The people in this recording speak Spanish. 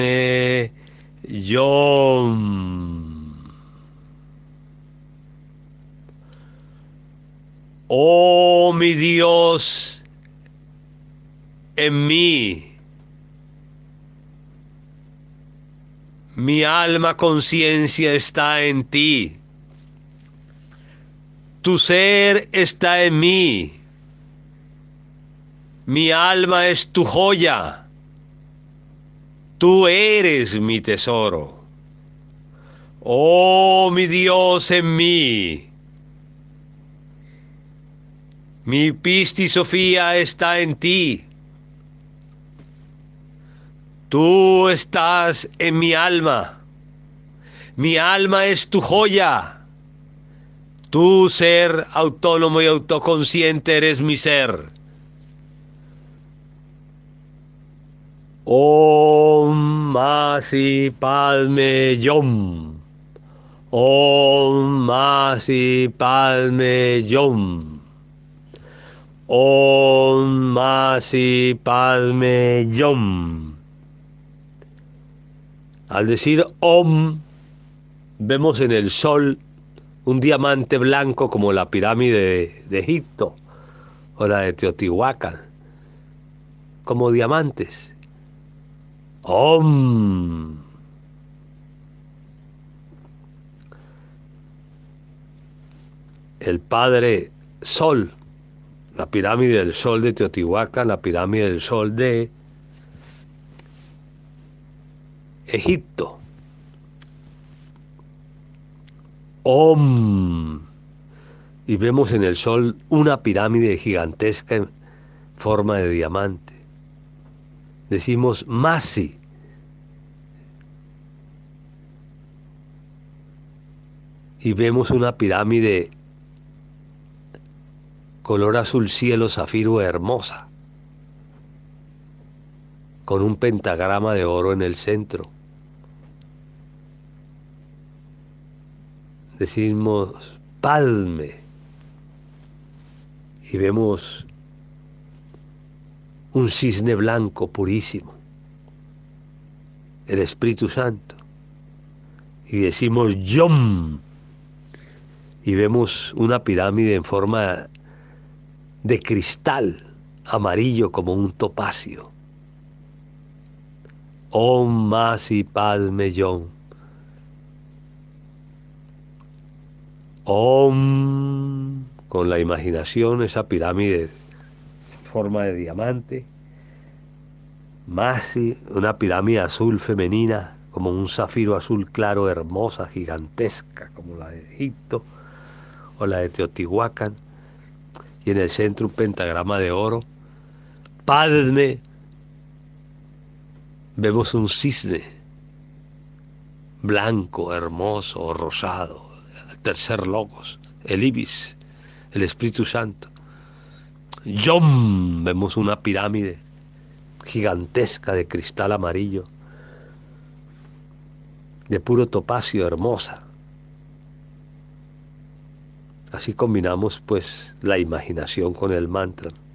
Yom. Oh mi Dios, en mí, mi alma conciencia está en ti, tu ser está en mí, mi alma es tu joya, tú eres mi tesoro. Oh mi Dios en mí, mi Pisti Sofía está en ti, tú estás en mi alma es tu joya. Tu ser autónomo y autoconsciente eres mi ser. Om Masi Padme Yom. Om Masi Padme Yom. Om Masi Padme Yom. Al decir Om, vemos en el sol un diamante blanco como la pirámide de Egipto o la de Teotihuacán, como diamantes. Om. El Padre Sol, la pirámide del Sol de Teotihuacán, la pirámide del Sol de Egipto. Om. Y vemos en el Sol una pirámide gigantesca en forma de diamante. Decimos Masi. Y vemos una pirámide color azul cielo zafiro hermosa, con un pentagrama de oro en el centro. Decimos Padme y vemos un cisne blanco purísimo, el Espíritu Santo. Y decimos Yom y vemos una pirámide en forma de cristal amarillo como un topacio. Om Masi Padme Yom. Om, con la imaginación, esa pirámide en forma de diamante. Masi, una pirámide azul femenina, como un zafiro azul claro, hermosa, gigantesca, como la de Egipto o la de Teotihuacán. Y en el centro un pentagrama de oro. Padme, vemos un cisne blanco, hermoso, rosado, el tercer logos, el ibis, el Espíritu Santo. Yom, vemos una pirámide gigantesca de cristal amarillo, de puro topacio, hermosa. Así combinamos pues la imaginación con el mantra.